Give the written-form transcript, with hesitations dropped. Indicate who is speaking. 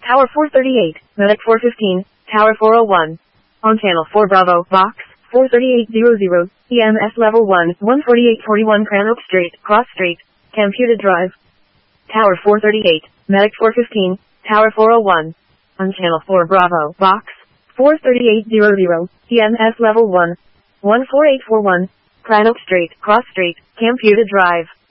Speaker 1: Tower 438, Medic 415, Tower 401. On Channel 4 Bravo, Box 43800, EMS Level 1, 14841 Cranbrook Street, Cross Street, Camputa Drive. Tower 438, Medic 415, Tower 401. On Channel 4 Bravo, Box 43800, EMS Level 1, 14841, Cranbrook Street, Cross Street, Camputa Drive.